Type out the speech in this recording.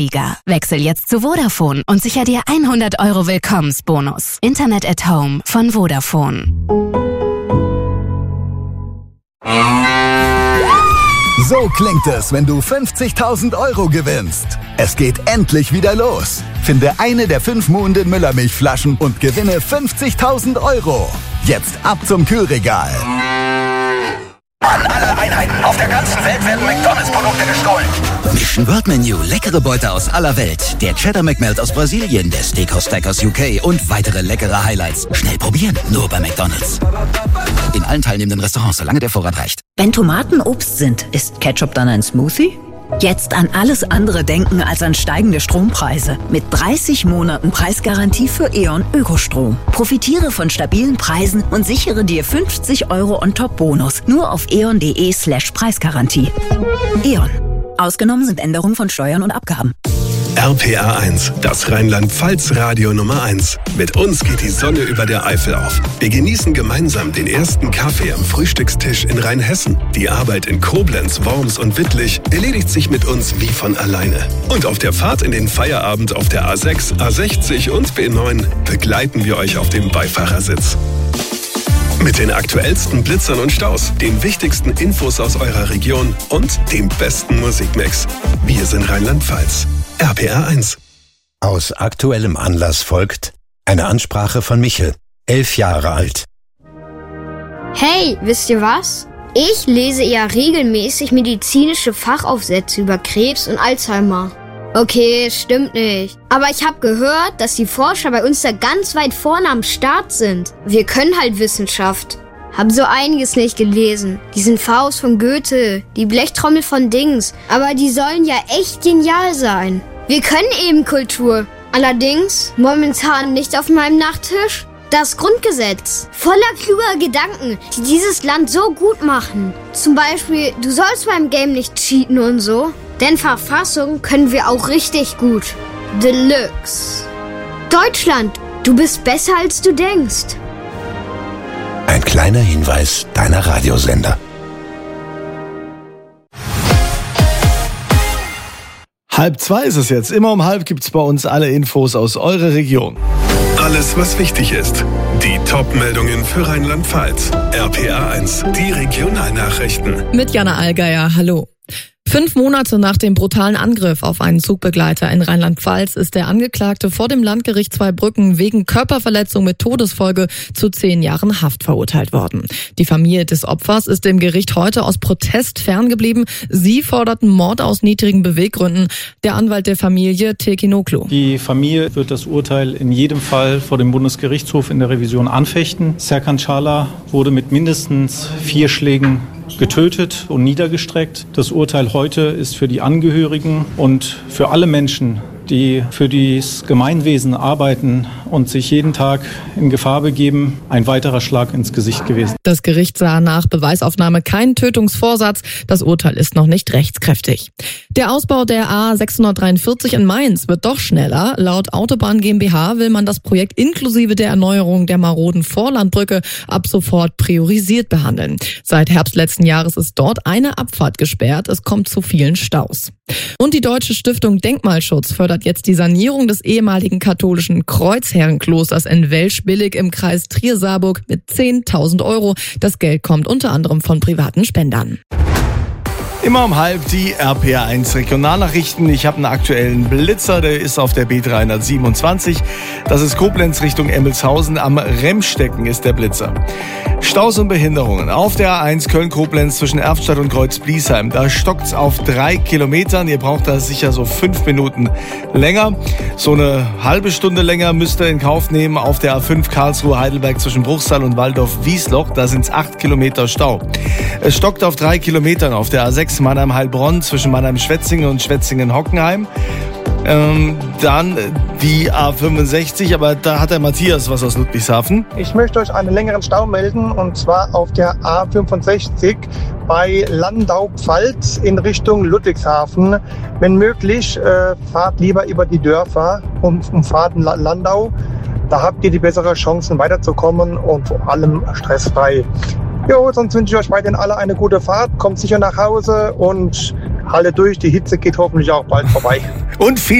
Wechsel jetzt zu Vodafone und sicher dir 100 € Willkommensbonus. Internet at Home von Vodafone. So klingt es, wenn du 50.000 € gewinnst. Es geht endlich wieder los. Finde eine der 5 Muhnden Müllermilchflaschen und gewinne 50.000 €. Jetzt ab zum Kühlregal. An alle Einheiten auf der ganzen Welt werden McDonalds-Produkte gestohlen. Mission World Menu, leckere Beute aus aller Welt. Der Cheddar McMelt aus Brasilien, der Steakhouse Stack aus UK und weitere leckere Highlights. Schnell probieren, nur bei McDonalds. In allen teilnehmenden Restaurants, solange der Vorrat reicht. Wenn Tomaten Obst sind, ist Ketchup dann ein Smoothie? Jetzt an alles andere denken als an steigende Strompreise. Mit 30 Monaten Preisgarantie für E.ON Ökostrom. Profitiere von stabilen Preisen und sichere dir 50 € on top Bonus. Nur auf eon.de/Preisgarantie. E.ON. Ausgenommen sind Änderungen von Steuern und Abgaben. RPA 1, das Rheinland-Pfalz-Radio Nummer 1. Mit uns geht die Sonne über der Eifel auf. Wir genießen gemeinsam den ersten Kaffee am Frühstückstisch in Rheinhessen. Die Arbeit in Koblenz, Worms und Wittlich erledigt sich mit uns wie von alleine. Und auf der Fahrt in den Feierabend auf der A6, A60 und B9 begleiten wir euch auf dem Beifahrersitz. Mit den aktuellsten Blitzern und Staus, den wichtigsten Infos aus eurer Region und dem besten Musikmix. Wir sind Rheinland-Pfalz. RPA 1. Aus aktuellem Anlass folgt eine Ansprache von Michel, 11 Jahre alt. Hey, wisst ihr was? Ich lese ja regelmäßig medizinische Fachaufsätze über Krebs und Alzheimer. Okay, stimmt nicht. Aber ich habe gehört, dass die Forscher bei uns da ganz weit vorne am Start sind. Wir können halt Wissenschaft. Haben so einiges nicht gelesen. Diesen Faust von Goethe, die Blechtrommel von Dings. Aber die sollen ja echt genial sein. Wir können eben Kultur. Allerdings momentan nicht auf meinem Nachttisch. Das Grundgesetz. Voller kluger Gedanken, die dieses Land so gut machen. Zum Beispiel, du sollst beim Game nicht cheaten und so. Denn Verfassung können wir auch richtig gut. Deluxe. Deutschland, du bist besser als du denkst. Ein kleiner Hinweis deiner Radiosender. 1:30 ist es jetzt. Immer um 1:30 gibt's bei uns alle Infos aus eurer Region. Alles, was wichtig ist. Die Top-Meldungen für Rheinland-Pfalz. RPA 1, die Regionalnachrichten. Mit Jana Allgeier, hallo. 5 Monate nach dem brutalen Angriff auf einen Zugbegleiter in Rheinland-Pfalz ist der Angeklagte vor dem Landgericht Zweibrücken wegen Körperverletzung mit Todesfolge zu 10 Jahren Haft verurteilt worden. Die Familie des Opfers ist dem Gericht heute aus Protest ferngeblieben. Sie forderten Mord aus niedrigen Beweggründen. Der Anwalt der Familie, Tekinoglu. Die Familie wird das Urteil in jedem Fall vor dem Bundesgerichtshof in der Revision anfechten. Serkan Çağlar wurde mit mindestens 4 Schlägen getötet und niedergestreckt. Das Urteil heute ist für die Angehörigen und für alle Menschen, die für das Gemeinwesen arbeiten und sich jeden Tag in Gefahr begeben, ein weiterer Schlag ins Gesicht gewesen. Das Gericht sah nach Beweisaufnahme keinen Tötungsvorsatz. Das Urteil ist noch nicht rechtskräftig. Der Ausbau der A643 in Mainz wird doch schneller. Laut Autobahn GmbH will man das Projekt inklusive der Erneuerung der maroden Vorlandbrücke ab sofort priorisiert behandeln. Seit Herbst letzten Jahres ist dort eine Abfahrt gesperrt. Es kommt zu vielen Staus. Und die Deutsche Stiftung Denkmalschutz fördert jetzt die Sanierung des ehemaligen katholischen Kreuzherrenklosters in Welsch-Billig im Kreis Trier-Saarburg mit 10.000 €. Das Geld kommt unter anderem von privaten Spendern. Immer um 1:30 die RPA 1 Regionalnachrichten. Ich habe einen aktuellen Blitzer, der ist auf der B327. Das ist Koblenz Richtung Emmelshausen. Am Remstecken ist der Blitzer. Staus und Behinderungen. Auf der A1 Köln-Koblenz zwischen Erftstadt und Kreuz-Bliesheim. Da stockt's auf 3 Kilometern. Ihr braucht da sicher so 5 Minuten länger. So eine halbe Stunde länger müsst ihr in Kauf nehmen auf der A5 Karlsruhe-Heidelberg zwischen Bruchsal und Waldorf-Wiesloch. Da sind's 8 Kilometer Stau. Es stockt auf 3 Kilometern auf der A6 Mannheim-Heilbronn zwischen Mannheim-Schwetzingen und Schwetzingen-Hockenheim. Dann die A65, aber da hat der Matthias was aus Ludwigshafen. Ich möchte euch einen längeren Stau melden, und zwar auf der A65 bei Landau-Pfalz in Richtung Ludwigshafen. Wenn möglich, fahrt lieber über die Dörfer und fahrt in Landau. Da habt ihr die bessere Chancen weiterzukommen und vor allem stressfrei. Jo, sonst wünsche ich euch weiterhin alle eine gute Fahrt. Kommt sicher nach Hause und halte durch, die Hitze geht hoffentlich auch bald vorbei. Und viel